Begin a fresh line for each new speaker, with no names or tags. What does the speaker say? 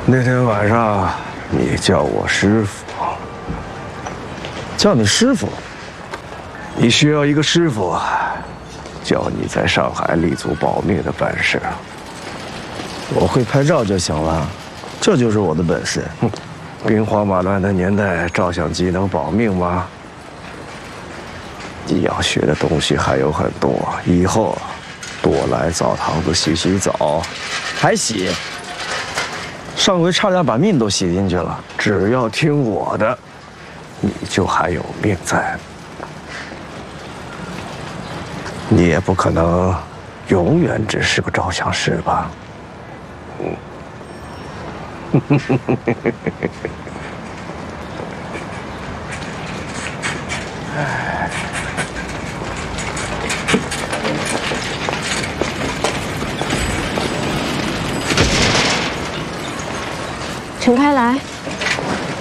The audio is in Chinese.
那天晚上，你叫我师傅，
叫你师傅。
你需要一个师傅，教你在上海立足保命的本事。
我会拍照就行了，这就是我的本事。
兵荒马乱的年代，照相机能保命吗？你要学的东西还有很多，以后多来澡堂子洗洗澡，
还洗？上回差点把命都洗进去了。
只要听我的，你就还有命在。你也不可能永远只是个照相师吧？
陈开来。